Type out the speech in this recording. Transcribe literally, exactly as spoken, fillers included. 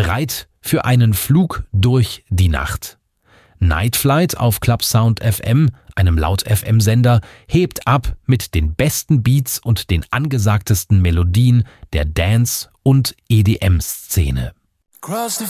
bereit für einen Flug durch die Nacht. Night Flight auf Club Sound F M, einem Laut-F M-Sender, hebt ab mit den besten Beats und den angesagtesten Melodien der Dance- und E D M-Szene. Cross the